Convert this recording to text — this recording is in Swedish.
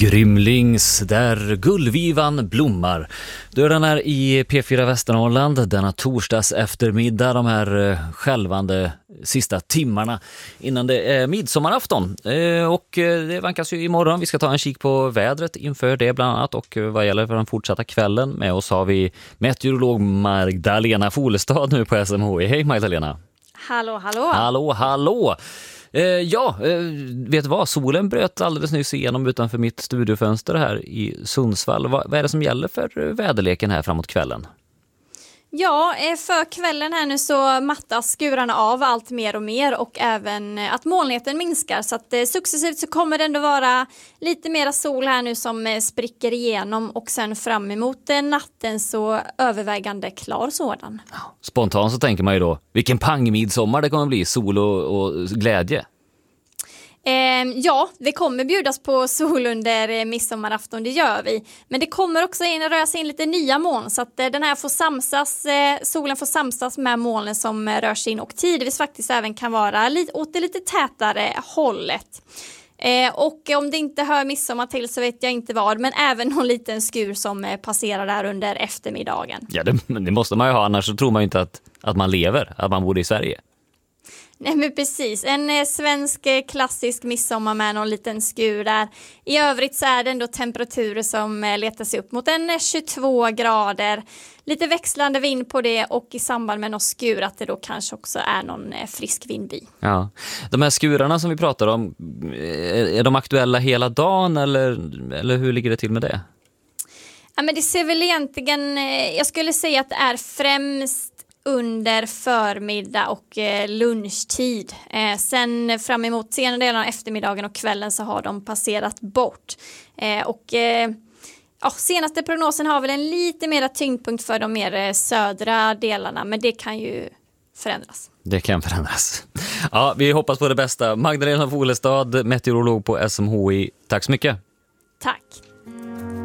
Grymlings där gullvivan blommar. Dörren är i P4 Västernorrland denna torsdags eftermiddag, de här skälvande sista timmarna innan det är midsommarafton. Och det vankas ju imorgon. Vi ska ta en kik på vädret inför det bland annat, och vad gäller för den fortsatta kvällen. Med oss har vi meteorolog Magdalena Folestad nu på SMHI. Hej Magdalena! Hallå, hallå! Hallå, hallå! Vet du vad? Solen bröt alldeles nyss igenom utanför mitt studiofönster här i Sundsvall. Vad är det som gäller för väderleken här framåt kvällen? Ja, för kvällen här nu så mattas skurarna av allt mer och mer, och även att molnigheten minskar. Så att successivt så kommer det ändå vara lite mera sol här nu som spricker igenom, och sen fram emot natten så övervägande klar sådan. Spontant så tänker man ju då, vilken pangmidsommar det kommer bli, sol och glädje. Ja, det kommer bjudas på sol under midsommarafton, det gör vi. Men det kommer också röra sig in lite nya moln, så att den här får solen får samsas med molnen som rör sig in, och tidvis faktiskt även kan vara åt det lite tätare hållet. Och om det inte hör midsommar till så vet jag inte vad, men även någon liten skur som passerar där under eftermiddagen. Ja, det måste man ju ha, annars så tror man ju inte att man lever, att man bor i Sverige. Nej, men precis. En svensk klassisk midsommar med någon liten skur där. I övrigt så är det ändå temperaturer som letar sig upp mot 22 grader. Lite växlande vind på det, och i samband med någon skur att det då kanske också är någon frisk vindby. Ja. De här skurarna som vi pratar om, är de aktuella hela dagen eller hur ligger det till med det? Ja, men det ser väl egentligen, jag skulle säga att det är främst under förmiddag och lunchtid. Sen fram emot senare delen av eftermiddagen och kvällen så har de passerat bort. Senaste prognosen har väl en lite mer tyngdpunkt för de mer södra delarna, men det kan ju förändras. Det kan förändras. Ja, vi hoppas på det bästa. Magdalena Folestad, meteorolog på SMHI. Tack så mycket.